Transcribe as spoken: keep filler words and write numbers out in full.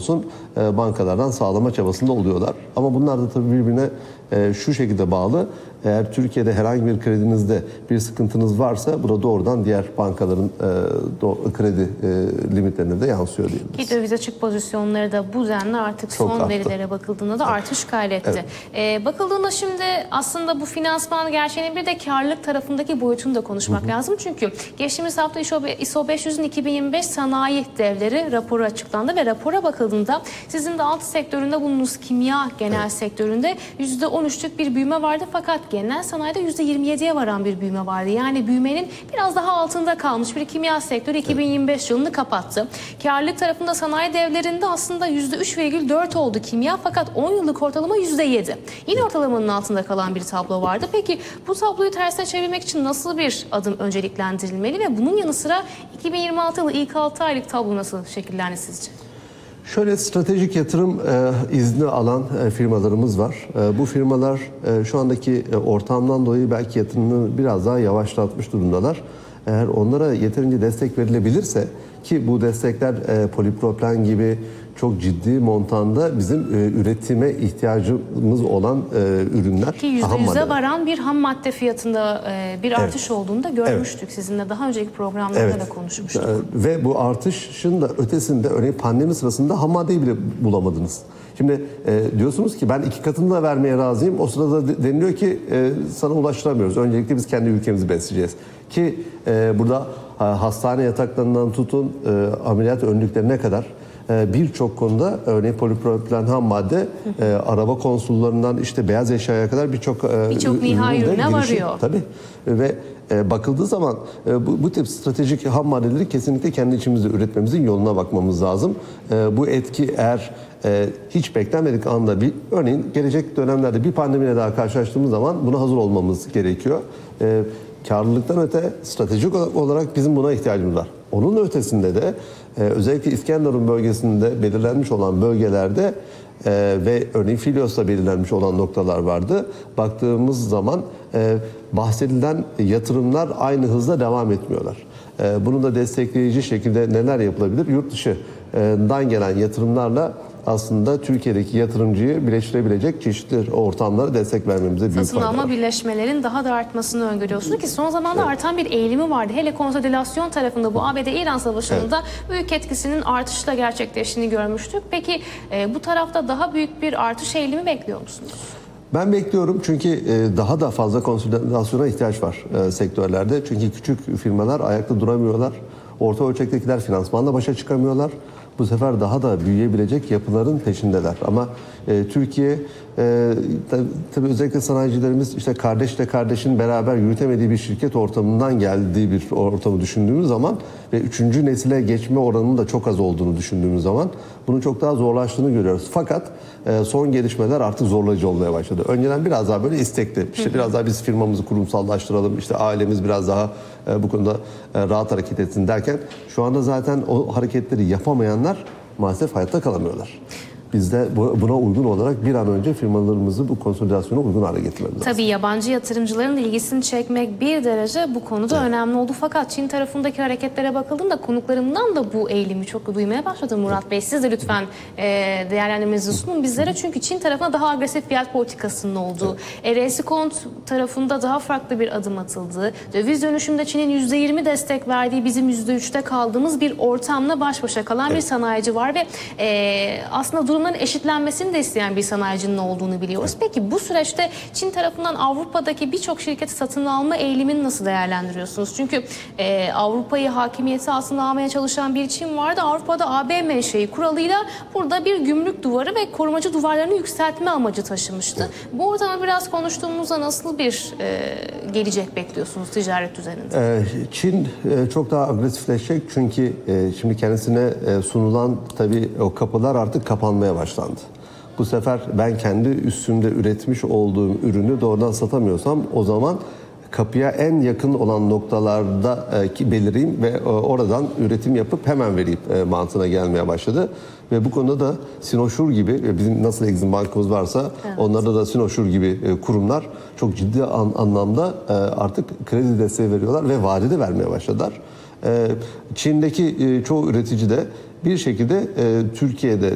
olsun e, bankalardan sağlama çabasında oluyorlar. Ama bunlar da tabii birbirine e, şu şekilde bağlı. Eğer Türkiye'de herhangi bir kredinizde bir sıkıntınız varsa bu da doğrudan diğer bankaların e, do, kredi e, limitlerine de yansıyor diyebiliriz. Ki döviz açık pozisyonları da bu denli artık Çok son arttı. verilere bakıldığında da artış kaydetti. Evet. E, bakıldığında şimdi aslında bu finansman gerçeğinin bir de karlılık tarafındaki boyutunu da konuşmak hı hı. lazım. Çünkü geçtiğimiz hafta I S O beş yüz'ün iki bin yirmi beş sanayi devleri raporu açıklandı ve rapora bakıldığında sizin de altı sektöründe bulunduğunuz kimya genel evet. sektöründe yüzde on üç'lük bir büyüme vardı, fakat genel sanayide yüzde yirmi yedi'ye varan bir büyüme vardı. Yani büyümenin biraz daha altında kalmış bir kimya sektörü iki bin yirmi beş yılını kapattı. Karlılık tarafında sanayi devlerinde aslında yüzde üç virgül dört oldu kimya, fakat on yıllık ortalama yüzde yedi. Yine ortalamanın altında kalan bir tablo vardı. Peki bu tabloyu tersine çevirmek için nasıl bir adım önceliklendirilmeli ve bunun yanı sıra iki bin yirmi altı yılı ilk altı aylık tablo nasıl şekillendi sizce? Şöyle stratejik yatırım e, izni alan e, firmalarımız var. E, bu firmalar e, şu andaki e, ortamdan dolayı belki yatırımını biraz daha yavaşlatmış durumdalar. Eğer onlara yeterince destek verilebilirse, ki bu destekler e, polipropilen gibi çok ciddi montanda bizim e, üretime ihtiyacımız olan e, ürünler. Ki yüzde yüze varan bir ham madde fiyatında e, bir artış evet. olduğunu da görmüştük. Evet. Sizinle daha önceki programlarda evet. da konuşmuştuk. E, ve bu artışın da ötesinde, örneğin pandemi sırasında ham maddeyi bile bulamadınız. Şimdi e, diyorsunuz ki ben iki katını da vermeye razıyım. O sırada deniliyor ki e, sana ulaştıramıyoruz. Öncelikle biz kendi ülkemizi besleyeceğiz. Ki e, burada hastane yataklarından tutun e, ameliyat önlüklerine kadar birçok konuda, örneğin polipropilen ham madde e, araba konsollarından işte beyaz eşyaya kadar birçok e, birçok nihai ürüne varıyor. Tabii. Ve e, bakıldığı zaman e, bu, bu tip stratejik ham maddeleri kesinlikle kendi içimizde üretmemizin yoluna bakmamız lazım. E, bu etki eğer e, hiç beklenmedik anda, bir örneğin gelecek dönemlerde bir pandemiyle daha karşılaştığımız zaman buna hazır olmamız gerekiyor. E, karlılıktan öte stratejik olarak bizim buna ihtiyacımız var. Onun ötesinde de e, özellikle İskenderun bölgesinde belirlenmiş olan bölgelerde e, ve örneğin Filyos'ta belirlenmiş olan noktalar vardı. Baktığımız zaman e, bahsedilen yatırımlar aynı hızla devam etmiyorlar. E, bunu da destekleyici şekilde neler yapılabilir? Yurt dışından gelen yatırımlarla aslında Türkiye'deki yatırımcıyı birleştirebilecek çeşitli ortamlara destek vermemize büyük fayda var. Satın alma birleşmelerin daha da artmasını öngörüyorsunuz ki son zamanlarda evet. artan bir eğilimi vardı. Hele konsolidasyon tarafında bu A B D-İran savaşında evet. büyük etkisinin artışla gerçekleştiğini görmüştük. Peki e, bu tarafta daha büyük bir artış eğilimi bekliyor musunuz? Ben bekliyorum, çünkü e, daha da fazla konsolidasyona ihtiyaç var e, sektörlerde. Çünkü küçük firmalar ayakta duramıyorlar. Orta ölçektekiler finansmanla başa çıkamıyorlar. Bu sefer daha da büyüyebilecek yapıların peşindeler. Ama e, Türkiye e, tabii özellikle sanayicilerimiz işte kardeşle kardeşin beraber yürütemediği bir şirket ortamından geldiği bir ortamı düşündüğümüz zaman ve üçüncü nesile geçme oranının da çok az olduğunu düşündüğümüz zaman bunun çok daha zorlaştığını görüyoruz. Fakat e, son gelişmeler artık zorlayıcı olmaya başladı. Önceden biraz daha böyle istekli. İşte biraz daha biz firmamızı kurumsallaştıralım, işte ailemiz biraz daha e, bu konuda e, rahat hareket etsin derken şu anda zaten o hareketleri yapamayanlar maalesef hayatta kalamıyorlar. Biz de buna uygun olarak bir an önce firmalarımızı bu konsolidasyona uygun hale getirmemiz lazım. Tabii yabancı yatırımcıların ilgisini çekmek bir derece bu konuda evet. önemli oldu. Fakat Çin tarafındaki hareketlere bakıldığında konuklarımdan da bu eğilimi çok duymaya başladı Murat evet. Bey. Siz de lütfen e, değerlendirmenizi sunun bizlere. Çünkü Çin tarafına daha agresif fiyat politikasının olduğu, evet. e, Resikont tarafında daha farklı bir adım atıldığı, döviz dönüşümde Çin'in yüzde yirmi destek verdiği, bizim yüzde üç'te kaldığımız bir ortamla baş başa kalan evet. bir sanayici var ve e, aslında durum eşitlenmesini de isteyen bir sanayicinin olduğunu biliyoruz. Peki bu süreçte Çin tarafından Avrupa'daki birçok şirketi satın alma eğilimini nasıl değerlendiriyorsunuz? Çünkü e, Avrupa'yı hakimiyeti altına almaya çalışan bir Çin vardı. Avrupa'da A B menşei kuralıyla burada bir gümrük duvarı ve korumacı duvarlarını yükseltme amacı taşımıştı. Bu ortamı biraz konuştuğumuzda nasıl bir e, gelecek bekliyorsunuz ticaret düzeninde? Çin çok daha agresifleşecek, çünkü şimdi kendisine sunulan tabii o kapılar artık kapanmaya başlandı. Bu sefer ben kendi üstümde üretmiş olduğum ürünü doğrudan satamıyorsam o zaman kapıya en yakın olan noktalarda e, belireyim ve e, oradan üretim yapıp hemen vereyim e, mantığına gelmeye başladı. Ve bu konuda da Sinoşur gibi, bizim nasıl Exim Bankamız varsa evet. onlarda da Sinoşur gibi e, kurumlar çok ciddi an, anlamda e, artık kredi desteği veriyorlar ve vadede vermeye başladılar. E, Çin'deki e, çoğu üretici de bir şekilde e, Türkiye'de